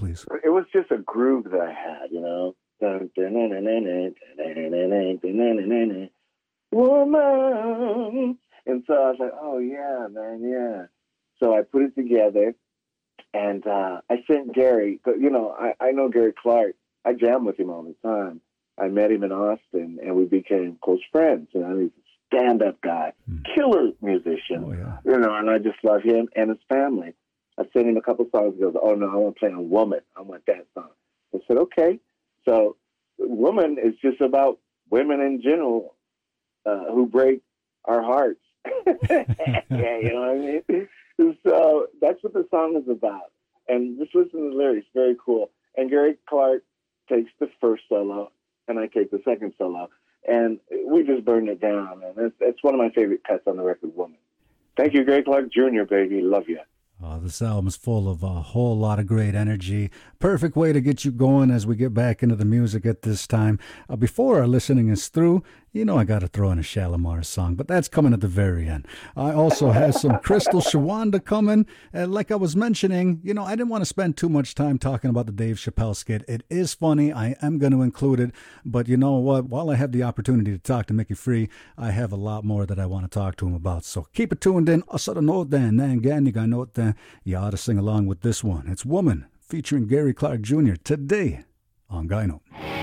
please. It was just a groove that I had, woman. And so I was like, oh, yeah, man, yeah. So I put it together, and I sent Gary, I know Gary Clark. I jam with him all the time. I met him in Austin, and we became close friends. He's a stand-up guy, killer musician, and I just love him and his family. I sent him a couple songs. He goes, oh, no, I want to play on Woman. I want that song. I said, okay. So Woman is just about women in general who break our hearts. Yeah, you know what I mean? So that's what the song is about. And just listen to the lyrics. Very cool. And Gary Clark takes the first solo, and I take the second solo. And we just burned it down. And it's one of my favorite cuts on the record, Woman. Thank you, Gary Clark Jr., baby. Love you. This album is full of a whole lot of great energy. Perfect way to get you going as we get back into the music at this time. Before our listening is through, I got to throw in a Shalimar song, but that's coming at the very end. I also have some Crystal Shawanda coming. And like I was mentioning, I didn't want to spend too much time talking about the Dave Chappelle skit. It is funny. I am going to include it. But you know what? While I have the opportunity to talk to Mickey Free, I have a lot more that I want to talk to him about. So keep it tuned in. You ought to sing along with this one. It's Woman featuring Gary Clark Jr. today on Gyno.